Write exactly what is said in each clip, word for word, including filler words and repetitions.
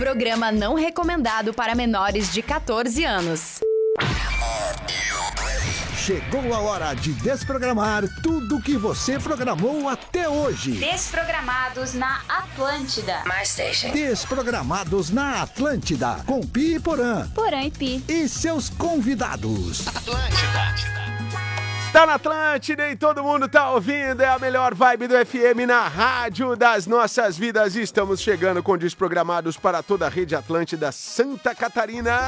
Programa não recomendado para menores de catorze anos. Chegou a hora de desprogramar tudo que você programou até hoje. Desprogramados na Atlântida. My station. Desprogramados na Atlântida, com Pi e Porã. Porã e Pi. E seus convidados. Atlântida. Tá na Atlântida e todo mundo tá ouvindo, é a melhor vibe do F M na rádio das nossas vidas. Estamos chegando com Desprogramados para toda a rede Atlântida Santa Catarina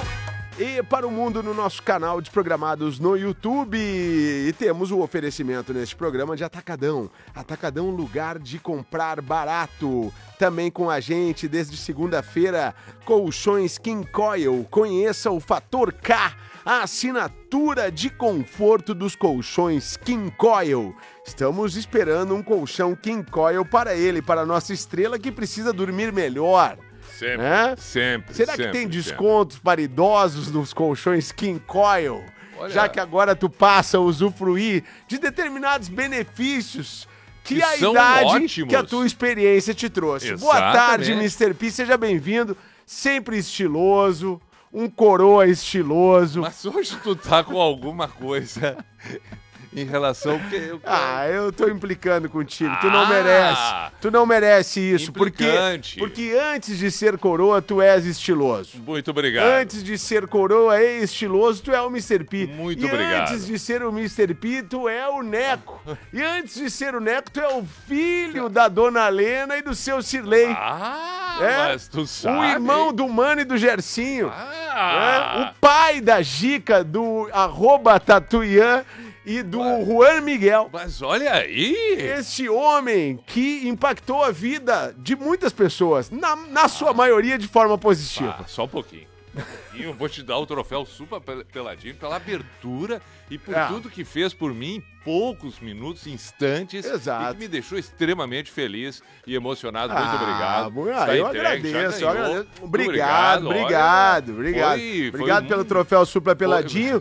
e para o mundo no nosso canal Desprogramados no YouTube. E temos o oferecimento neste programa de Atacadão. Atacadão, lugar de comprar barato. Também com a gente desde segunda-feira, Colchões King Coil. Conheça o Fator K, a assinatura de conforto dos colchões King Coil. Estamos esperando um colchão King Coil para ele, para a nossa estrela que precisa dormir melhor. Sempre, é? sempre. Será sempre, que tem sempre. descontos para idosos nos colchões King Coil? Olha, já que agora tu passa a usufruir de determinados benefícios que, que a são idade ótimos. que a tua experiência te trouxe. Exatamente. Boa tarde, mister P, seja bem-vindo. Sempre estiloso, um coroa estiloso. Mas hoje tu tá com alguma coisa em relação... Que eu... Ah, eu tô implicando contigo. Tu não Ah, merece. Tu não merece isso. Porque, implicante. porque antes de ser coroa, tu és estiloso. Muito obrigado. Antes de ser coroa e estiloso, tu é o mister P. Muito e obrigado. antes de ser o mister P, tu é o Neco. E antes de ser o Neco, tu é o filho da dona Lena e do seu Cirlei. Ah, É, mas tu sabe. O irmão do Mano e do Gercinho. Ah. É, o pai da Gica, do arroba Tatuian e do Juan Miguel. Mas olha aí. Este homem que impactou a vida de muitas pessoas, na, na sua Ah. maioria de forma positiva. Ah, só um pouquinho. E eu vou te dar o troféu Super Peladinho pela abertura e por É. tudo que fez por mim em poucos minutos, instantes. Exato. E que me deixou extremamente feliz e emocionado. Muito Ah, obrigado. bom, Está ah, eu entregue, já agradeço, eu ganhou. agradeço. Muito Obrigado, olha, obrigado, obrigado. foi- foi Obrigado um- pelo troféu Supla Peladinho.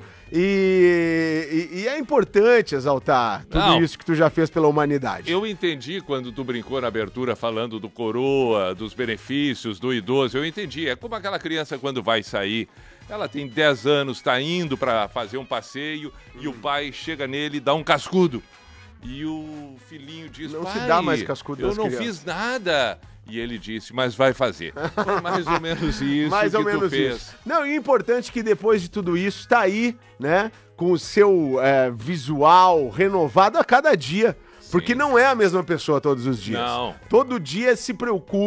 E, e, e é importante exaltar tudo Não. isso que tu já fez pela humanidade. Eu entendi quando tu brincou na abertura falando do coroa, dos benefícios, do idoso. Eu entendi. É como aquela criança quando vai sair. Ela tem dez anos, está indo para fazer um passeio e o pai chega nele e dá um cascudo. E o filhinho diz, Não se pai, dá mais cascudo eu das não crianças." fiz nada. E ele disse, mas vai fazer. Foi mais ou menos isso Mais que ou tu menos fez. isso. Não, e é importante que depois de tudo isso, tá aí, né, com o seu é, visual renovado a cada dia. Porque não é a mesma pessoa todos os dias. Não. Todo dia se preocupa.